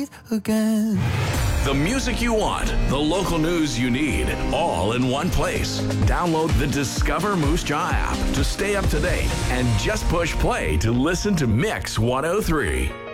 again. The music you want, the local news you need, all in one place. Download the Discover Moose Jaw app to stay up to date and just push play to listen to Mix 103.